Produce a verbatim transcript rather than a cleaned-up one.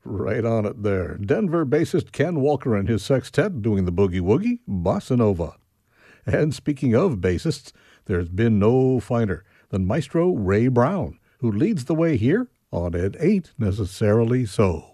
Right on it there. Denver bassist Ken Walker and his sextet doing the boogie woogie, Bossa Nova. And speaking of bassists, there's been no finer than Maestro Ray Brown, who leads the way here on It Ain't Necessarily So.